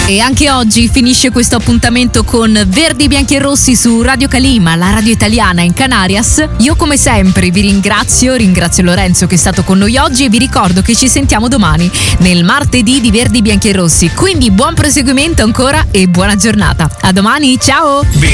E anche oggi finisce questo appuntamento con Verdi, Bianchi e Rossi su Radio Calima, la radio italiana in Canarias. Io come sempre vi ringrazio Lorenzo che è stato con noi oggi e vi ricordo che ci sentiamo domani nel martedì di Verdi, Bianchi e Rossi. Quindi buon proseguimento ancora e buona giornata. A domani, ciao!